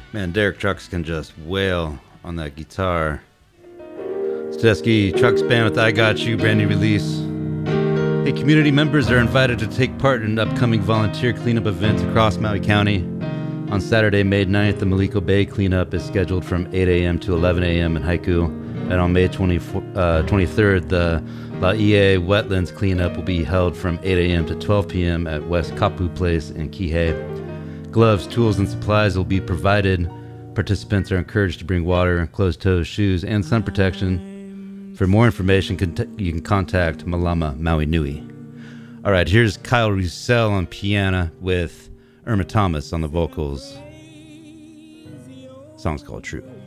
Man, Derek Trucks can just wail on that guitar. Tedeschi Trucks Band with I Got You, brand new release. Hey, community members are invited to take part in upcoming volunteer cleanup events across Maui County. On Saturday, May 9th, the Maliko Bay cleanup is scheduled from 8 a.m. to 11 a.m. in Haiku. And on May 23rd, the Laie Wetlands cleanup will be held from 8 a.m. to 12 p.m. at West Kapu Place in Kihei. Gloves, tools, and supplies will be provided. Participants are encouraged to bring water, closed-toed shoes, and sun protection. For more information, you can contact Malama Maui Nui. All right, here's Kyle Roussel on piano with Irma Thomas on the vocals. The song's called True.